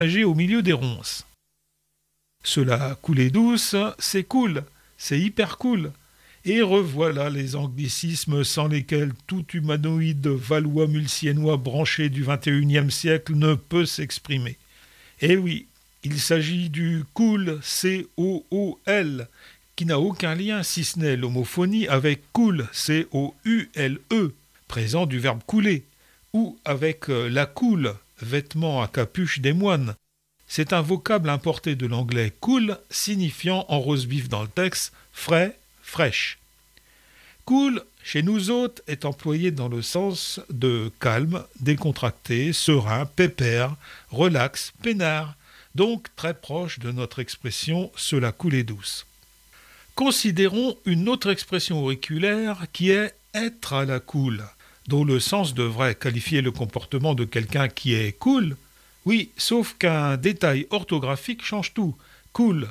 nager au milieu des ronces. Cela coulait douce, c'est cool, c'est hyper cool. Et revoilà les anglicismes sans lesquels tout humanoïde valois-mulsiennois branché du XXIe siècle ne peut s'exprimer. Eh oui, il s'agit du cool, C-O-O-L, qui n'a aucun lien si ce n'est l'homophonie avec cool, C-O-U-L-E, présent du verbe couler, ou avec la coule, vêtement à capuche des moines. C'est un vocable importé de l'anglais cool, signifiant en rose-bif dans le texte frais, fraîche. Cool, chez nous autres, est employé dans le sens de calme, décontracté, serein, pépère, relax, peinard, donc très proche de notre expression « cela coulait douce ». Considérons une autre expression auriculaire qui est « être à la cool », dont le sens devrait qualifier le comportement de quelqu'un qui est cool. Oui, sauf qu'un détail orthographique change tout. Cool.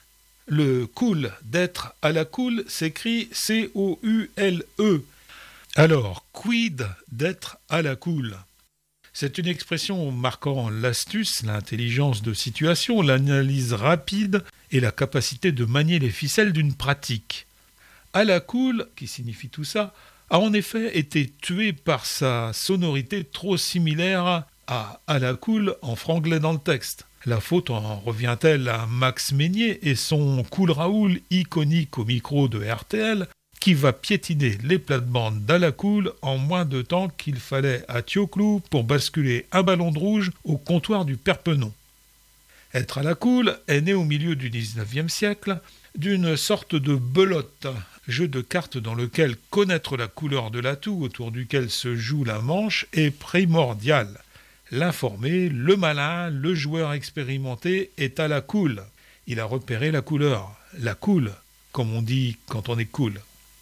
Le cool d'être à la cool s'écrit C-O-U-L-E. Alors, quid d'être à la cool? C'est une expression marquant l'astuce, l'intelligence de situation, l'analyse rapide et la capacité de manier les ficelles d'une pratique. À la cool, qui signifie tout ça, a en effet été tué par sa sonorité trop similaire à la cool en franglais dans le texte. La faute en revient-elle à Max Meignier et son Cool Raoul iconique au micro de RTL qui va piétiner les plates-bandes d'à la cool en moins de temps qu'il fallait à Thioclou pour basculer un ballon de rouge au comptoir du Perpenon. Être à la cool est né au milieu du XIXe siècle d'une sorte de belote, jeu de cartes dans lequel connaître la couleur de l'atout autour duquel se joue la manche est primordial. L'informé, le malin, le joueur expérimenté est à la cool. Il a repéré la couleur, la cool, comme on dit quand on est cool.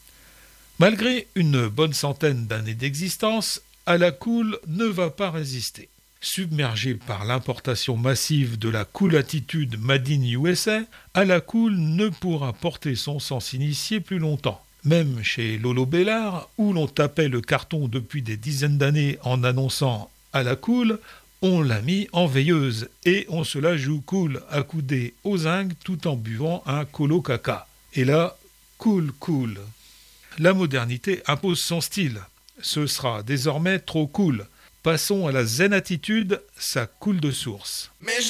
Malgré une bonne centaine d'années d'existence, à la cool ne va pas résister. Submergé par l'importation massive de la cool attitude Made in USA, à la cool ne pourra porter son sens initié plus longtemps. Même chez Lolo Bellard, où l'on tapait le carton depuis des dizaines d'années en annonçant à la cool, on l'a mis en veilleuse et on se la joue cool, accoudé aux zinc tout en buvant un colo caca. Et là, cool. La modernité impose son style. Ce sera désormais trop cool. Passons à la zen attitude, ça coule de source.